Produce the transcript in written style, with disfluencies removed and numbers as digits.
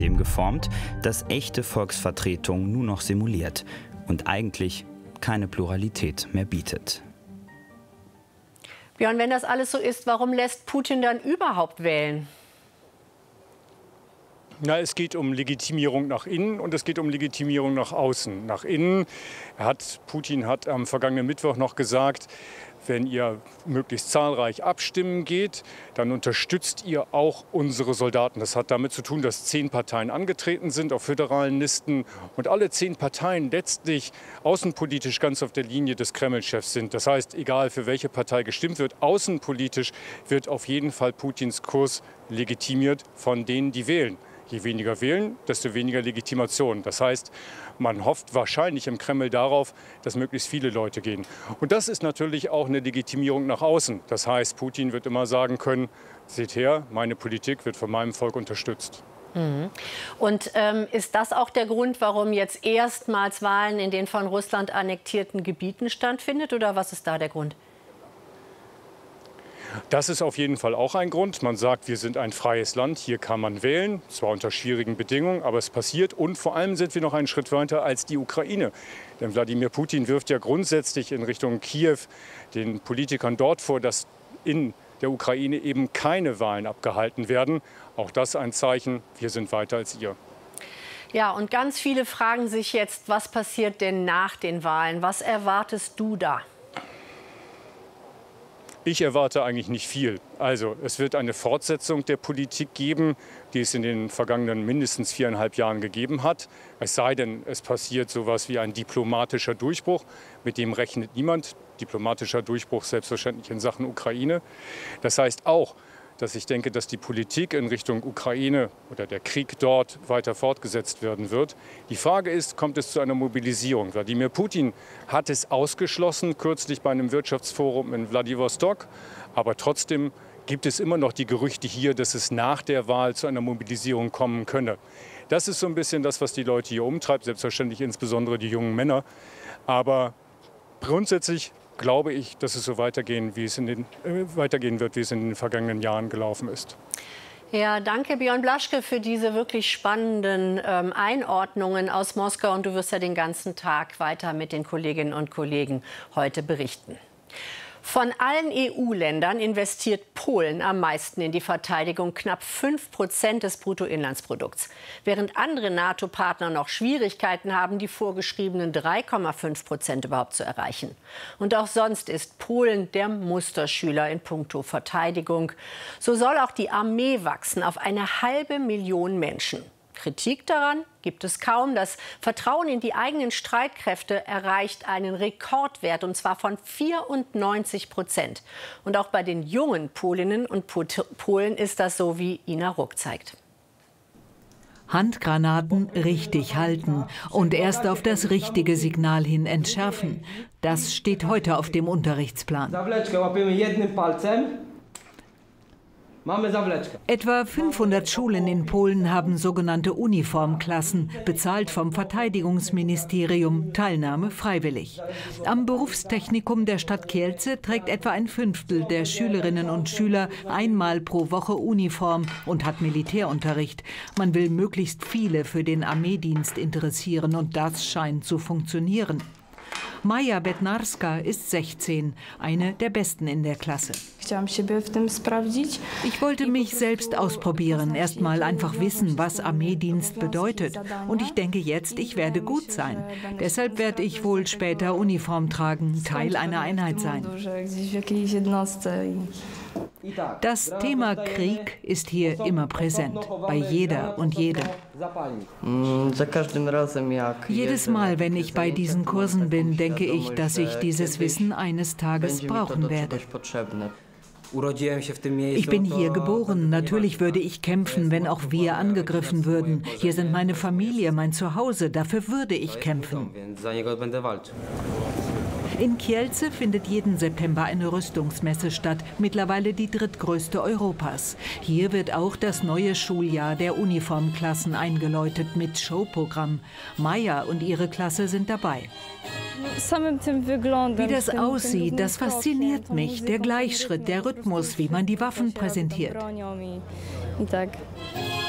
geformt, das echte Volksvertretung nur noch simuliert und eigentlich keine Pluralität mehr bietet. Björn, wenn das alles so ist, warum lässt Putin dann überhaupt wählen? Na, es geht um Legitimierung nach innen und es geht um Legitimierung nach außen. Nach innen Putin hat am vergangenen Mittwoch noch gesagt, wenn ihr möglichst zahlreich abstimmen geht, dann unterstützt ihr auch unsere Soldaten. Das hat damit zu tun, dass 10 Parteien angetreten sind auf föderalen Listen und alle 10 Parteien letztlich außenpolitisch ganz auf der Linie des Kreml-Chefs sind. Das heißt, egal für welche Partei gestimmt wird, außenpolitisch wird auf jeden Fall Putins Kurs legitimiert von denen, die wählen. Je weniger wählen, desto weniger Legitimation. Das heißt, man hofft wahrscheinlich im Kreml darauf, dass möglichst viele Leute gehen. Und das ist natürlich auch eine Legitimierung nach außen. Das heißt, Putin wird immer sagen können, seht her, meine Politik wird von meinem Volk unterstützt. Und ist das auch der Grund, warum jetzt erstmals Wahlen in den von Russland annektierten Gebieten stattfindet? Oder was ist da der Grund? Das ist auf jeden Fall auch ein Grund. Man sagt, wir sind ein freies Land, hier kann man wählen, zwar unter schwierigen Bedingungen, aber es passiert. Und vor allem sind wir noch einen Schritt weiter als die Ukraine. Denn Wladimir Putin wirft ja grundsätzlich in Richtung Kiew den Politikern dort vor, dass in der Ukraine eben keine Wahlen abgehalten werden. Auch das ein Zeichen, wir sind weiter als ihr. Ja, und ganz viele fragen sich jetzt, was passiert denn nach den Wahlen? Was erwartest du da? Ich erwarte eigentlich nicht viel. Also es wird eine Fortsetzung der Politik geben, die es in den vergangenen mindestens 4,5 Jahren gegeben hat. Es sei denn, es passiert sowas wie ein diplomatischer Durchbruch, mit dem rechnet niemand. Diplomatischer Durchbruch selbstverständlich in Sachen Ukraine. Das heißt auch, dass ich denke, dass die Politik in Richtung Ukraine oder der Krieg dort weiter fortgesetzt werden wird. Die Frage ist, kommt es zu einer Mobilisierung? Wladimir Putin hat es ausgeschlossen, kürzlich bei einem Wirtschaftsforum in Wladiwostok. Aber trotzdem gibt es immer noch die Gerüchte hier, dass es nach der Wahl zu einer Mobilisierung kommen könne. Das ist so ein bisschen das, was die Leute hier umtreibt, selbstverständlich insbesondere die jungen Männer. Aber grundsätzlich glaube ich, dass es so weitergehen wird, wie es in den vergangenen Jahren gelaufen ist. Ja, danke Björn Blaschke für diese wirklich spannenden Einordnungen aus Moskau. Und du wirst ja den ganzen Tag weiter mit den Kolleginnen und Kollegen heute berichten. Von allen EU-Ländern investiert Polen am meisten in die Verteidigung, knapp 5% des Bruttoinlandsprodukts. Während andere NATO-Partner noch Schwierigkeiten haben, die vorgeschriebenen 3,5% überhaupt zu erreichen. Und auch sonst ist Polen der Musterschüler in puncto Verteidigung. So soll auch die Armee wachsen auf 500.000 Menschen. Kritik daran gibt es kaum. Das Vertrauen in die eigenen Streitkräfte erreicht einen Rekordwert, und zwar von 94%. Und auch bei den jungen Polinnen und Polen ist das so, wie Ina Ruck zeigt. Handgranaten richtig halten und erst auf das richtige Signal hin entschärfen. Das steht heute auf dem Unterrichtsplan. Etwa 500 Schulen in Polen haben sogenannte Uniformklassen, bezahlt vom Verteidigungsministerium, Teilnahme freiwillig. Am Berufstechnikum der Stadt Kielce trägt etwa ein Fünftel der Schülerinnen und Schüler einmal pro Woche Uniform und hat Militärunterricht. Man will möglichst viele für den Armeedienst interessieren und das scheint zu funktionieren. Maja Bednarska ist 16, eine der Besten in der Klasse. Ich wollte mich selbst ausprobieren, erst mal einfach wissen, was Armeedienst bedeutet. Und ich denke jetzt, ich werde gut sein. Deshalb werde ich wohl später Uniform tragen, Teil einer Einheit sein. Das Thema Krieg ist hier immer präsent, bei jeder und jedem. Jedes Mal, wenn ich bei diesen Kursen bin, denke ich, dass ich dieses Wissen eines Tages brauchen werde. Ich bin hier geboren. Natürlich würde ich kämpfen, wenn auch wir angegriffen würden. Hier sind meine Familie, mein Zuhause. Dafür würde ich kämpfen. In Kielce findet jeden September eine Rüstungsmesse statt, mittlerweile die drittgrößte Europas. Hier wird auch das neue Schuljahr der Uniformklassen eingeläutet mit Showprogramm. Maja und ihre Klasse sind dabei. Wie das aussieht, das fasziniert mich. Der Gleichschritt, der Rhythmus, wie man die Waffen präsentiert.